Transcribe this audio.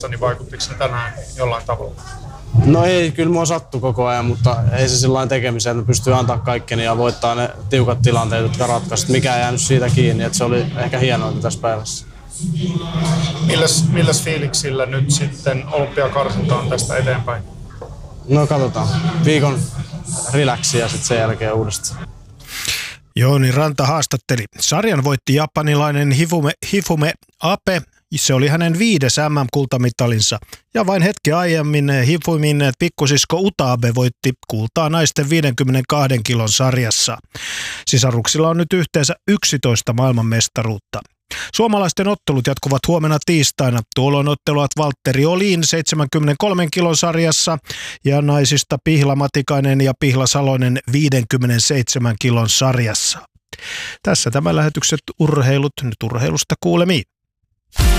niin vaikuttiko se tänään jollain tavalla? No ei, kyllä mua sattui koko ajan, mutta ei se sillain tekemiseen, että pystyy antaa kaikkeni ja voittaa ne tiukat tilanteet, jotka ratkaisivat. Mikä ei jäänyt siitä kiinni, että se oli ehkä hienointa tässä päivässä. Milläs fiiliksillä nyt sitten olympiakarsinta on tästä eteenpäin? No katsotaan. Viikon relaxia sitten sen jälkeen uudestaan. Jouni Ranta haastatteli. Sarjan voitti japanilainen Hifumi Abe. Se oli hänen 5. MM-kultamitalinsa. Ja vain hetki aiemmin Hifumin pikkusisko Utabe voitti kultaa naisten 52 kilon sarjassa. Sisaruksilla on nyt yhteensä 11 maailmanmestaruutta. Suomalaisten ottelut jatkuvat huomenna tiistaina. Tuolloin otteluat Valtteri Olin 73 kilon sarjassa ja naisista Pihla Matikainen ja Pihla Salonen 57 kilon sarjassa. Tässä tämä lähetykset urheilut. Nyt urheilusta kuulemiin.